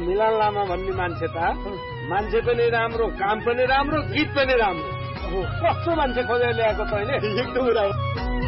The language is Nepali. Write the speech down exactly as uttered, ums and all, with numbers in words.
मिलन लामा भन्ने मान्छे त मान्छे पनि राम्रो, काम पनि राम्रो, गीत पनि राम्रो। कस्तो मान्छे खोजेर ल्याएको तैँले? एकदम राम्रो।